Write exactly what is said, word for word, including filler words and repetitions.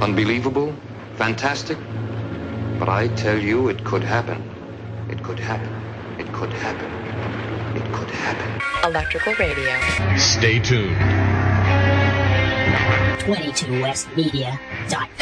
Unbelievable? Fantastic? But I tell you, it could happen. It could happen. It could happen. It could happen. Electrical Radio. Stay tuned. twenty-two west media dot com